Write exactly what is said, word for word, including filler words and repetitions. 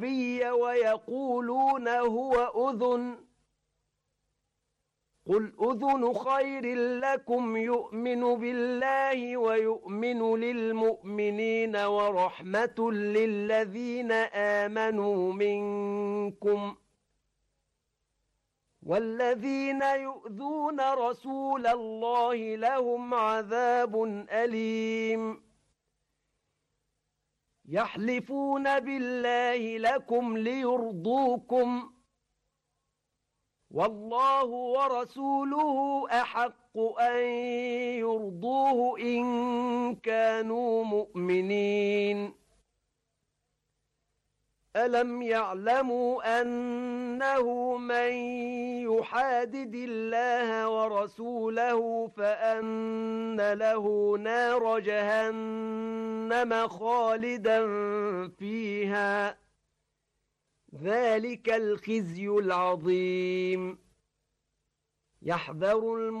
ويقولون هو أذن قل أذن خير لكم يؤمن بالله ويؤمن للمؤمنين ورحمة للذين آمنوا منكم والذين يؤذون رسول الله لهم عذاب أليم يحلفون بالله لكم ليرضوكم والله ورسوله أحق أن يرضوه إن كانوا مؤمنين ألم يعلموا أنه من يحادد الله ورسوله فأن له نار جهنم خالدا فيها ذلك الخزي العظيم يحذر